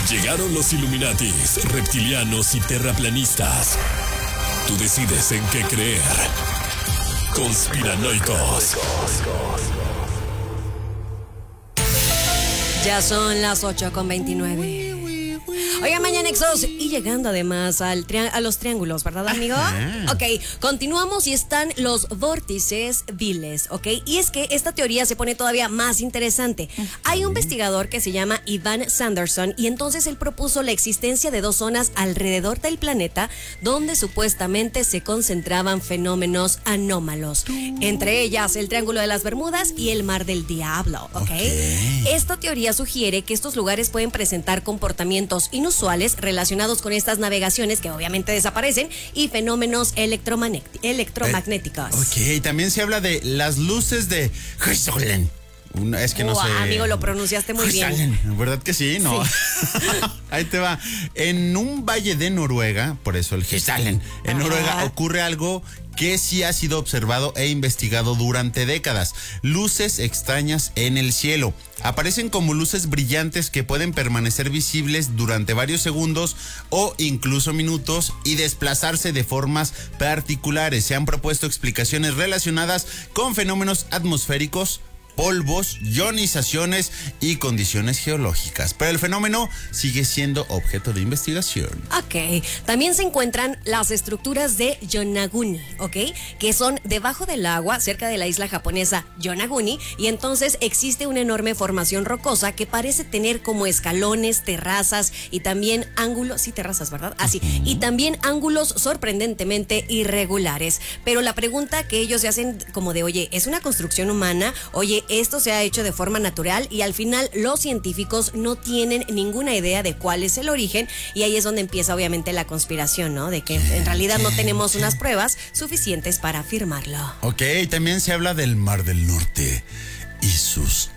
Llegaron los Illuminatis, reptilianos y terraplanistas. Tú decides en qué creer. Conspiranoicos. Ya son las 8:29. Oigan, Mañanexos, y llegando además a los triángulos, ¿verdad, amigo? Ok, continuamos y están los vórtices viles, ¿ok? Y es que esta teoría se pone todavía más interesante. Hay un investigador que se llama Ivan Sanderson y entonces él propuso la existencia de dos zonas alrededor del planeta donde supuestamente se concentraban fenómenos anómalos. Entre ellas, el Triángulo de las Bermudas y el Mar del Diablo, ¿ok? Esta teoría sugiere que estos lugares pueden presentar comportamientos inusuales relacionados con estas navegaciones que obviamente desaparecen y fenómenos electromagnéticos. Ok, también se habla de las luces de Hysalen. Es que no sé. Amigo, lo pronunciaste muy bien. ¿Verdad que sí? No. Sí. Ahí te va. En un valle de Noruega, por eso el Hysalen, en Noruega ocurre algo que sí ha sido observado e investigado durante décadas. Luces extrañas en el cielo. Aparecen como luces brillantes que pueden permanecer visibles durante varios segundos o incluso minutos y desplazarse de formas particulares. Se han propuesto explicaciones relacionadas con fenómenos atmosféricos, polvos, ionizaciones y condiciones geológicas. Pero el fenómeno sigue siendo objeto de investigación. Ok. También se encuentran las estructuras de Yonaguni, ¿ok? Que son debajo del agua, cerca de la isla japonesa Yonaguni, y entonces existe una enorme formación rocosa que parece tener como escalones, terrazas y también ángulos, sí, terrazas, ¿verdad? Así. Y también ángulos sorprendentemente irregulares. Pero la pregunta que ellos se hacen como de, oye, ¿es una construcción humana? Oye, esto se ha hecho de forma natural, y al final los científicos no tienen ninguna idea de cuál es el origen, y ahí es donde empieza obviamente la conspiración, ¿no? De que en realidad no tenemos unas pruebas suficientes para afirmarlo. Ok, también se habla del Mar del Norte y sus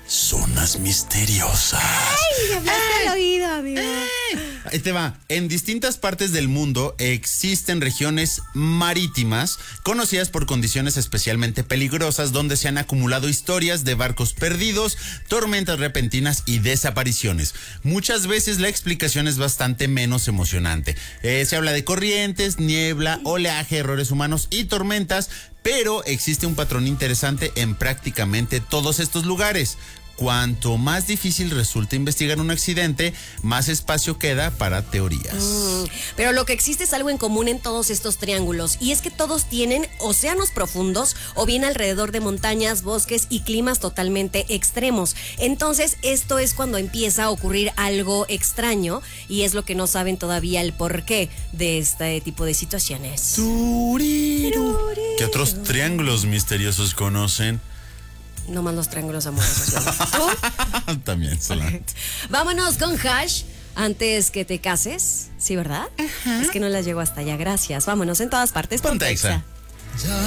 zonas misteriosas. ¡Ay! Me hablaste al oído, amigo. Ahí te va. En distintas partes del mundo existen regiones marítimas conocidas por condiciones especialmente peligrosas donde se han acumulado historias de barcos perdidos, tormentas repentinas y desapariciones. Muchas veces la explicación es bastante menos emocionante. Se habla de corrientes, niebla, oleaje, errores humanos y tormentas, pero existe un patrón interesante en prácticamente todos estos lugares. Cuanto más difícil resulta investigar un accidente, más espacio queda para teorías. Pero lo que existe es algo en común en todos estos triángulos, y es que todos tienen océanos profundos o bien alrededor de montañas, bosques y climas totalmente extremos. Entonces, esto es cuando empieza a ocurrir algo extraño, y es lo que no saben todavía el porqué de este tipo de situaciones. ¿Qué otros triángulos misteriosos conocen? No más los triángulos amorosos. ¿Tú? También, solamente. Vámonos con Hash antes que te cases. ¿Sí, verdad? Es que no las llego hasta allá. Gracias. Vámonos en todas partes. Ponte Exa.